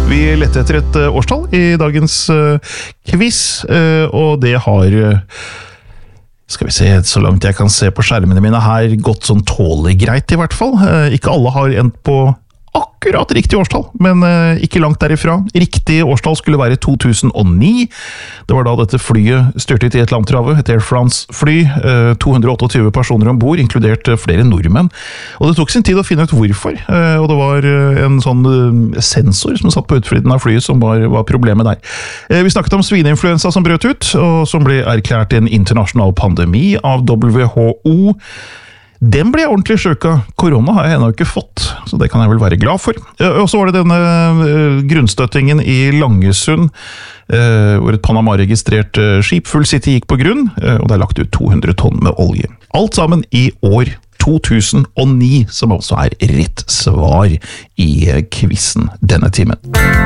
Vi lette etter et årstall i dagens quiz, og det har, skal vi se, så langt jeg kan se på skjermene mine her, gått sånn tålig greit i hvert fall. Ikke alle har endt på akkurat riktig årstall, men ikke langt derifra. Riktig årstall skulle være 2009. Det var da dette flyet styrtet i Atlanterhavet, et Air France-fly. 228 personer ombord, inkludert flere nordmenn. Og det tok sin tid å finne ut hvorfor. Og det var en sånn sensor som satt på utsiden av flyet som var problemet der. Vi snakket om svineinfluensa som brøt ut, og som ble erklært en internasjonal pandemi av WHO. Den ble ordentlig sjuk av. Korona har jeg ennå ikke fått, så det kan jeg vel være glad for. Og så var det denne grunnstøttingen i Langesund, hvor et Panama-registrert skip Full City gikk på grunn, og det er lagt ut 200 tonn med olje. Alt sammen i år 2009, som også er rett svar i quizen denne timen.